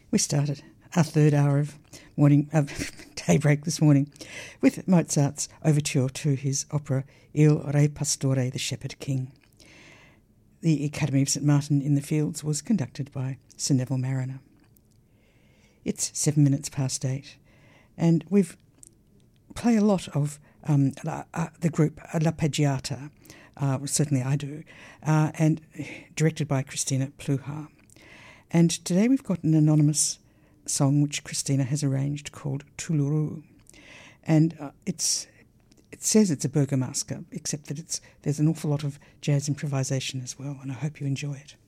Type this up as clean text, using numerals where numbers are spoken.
We started our third hour of daybreak this morning with Mozart's overture to his opera Il Re Pastore, the Shepherd King. The Academy of St Martin in the Fields was conducted by Sir Neville Marriner. It's 7 minutes past 8, and we've play a lot of the group L'Arpeggiata, certainly I do, and directed by Christina Pluhar. And today we've got an anonymous song which Christina has arranged called Toulourou. And it says it's a Burgomasker, except that there's an awful lot of jazz improvisation as well, and I hope you enjoy it.